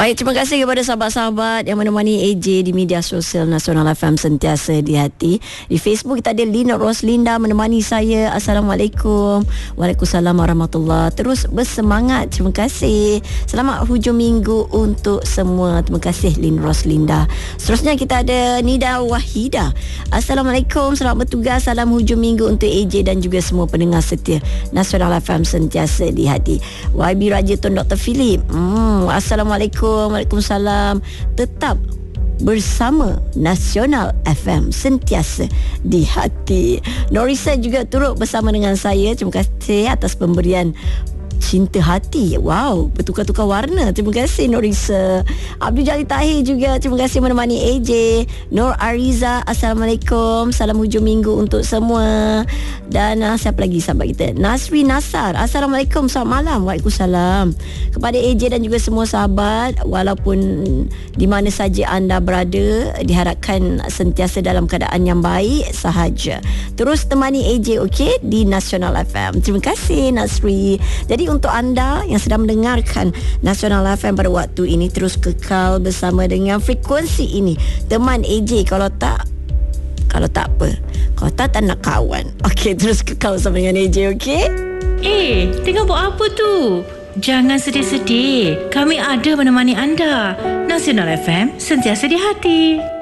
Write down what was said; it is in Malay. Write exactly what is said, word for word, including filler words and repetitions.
Baik, terima kasih kepada sahabat-sahabat yang menemani A J di media sosial Nasional F M Sentiasa di Hati. Di Facebook kita ada Lina Roslinda menemani saya. Assalamualaikum. Waalaikumsalam warahmatullahi. Terus bersemangat. Terima kasih. Selamat hujung minggu untuk semua. Terima kasih Lina Roslinda. Seterusnya kita ada Nida Wahida. Assalamualaikum. Selamat bertugas. Salam hujung minggu untuk A J dan juga semua pendengar setia Nasional F M Sentiasa di Hati. Y B Raja Tun Doktor Philip. Hmm, Assalamualaikum. Waalaikumsalam. Tetap bersama Nasional F M Sentiasa di Hati. Norisa juga turut bersama dengan saya. Terima kasih atas pemberian cinta hati. Wow, bertukar-tukar warna. Terima kasih Norisa. Abdul Jalil Tahir juga terima kasih menemani A J. Nur Ariza, Assalamualaikum. Salam hujung minggu untuk semua. Dan uh, siapa lagi sahabat kita? Nasri Nasar, Assalamualaikum. Selamat malam. Waalaikumsalam. Kepada A J dan juga semua sahabat, walaupun di mana saja anda berada, diharapkan sentiasa dalam keadaan yang baik sahaja. Terus temani A J, okey, di Nasional F M. Terima kasih Nasri. Jadi untuk anda yang sedang mendengarkan Nasional F M pada waktu ini, terus kekal bersama dengan frekuensi ini. Teman A J, kalau tak Kalau tak apa, kalau tak tak nak kawan. Okey, terus kekal bersama dengan A J, okey? Eh, tengah buat apa tu? Jangan sedih-sedih. Kami ada menemani anda. Nasional F M, sentiasa di hati.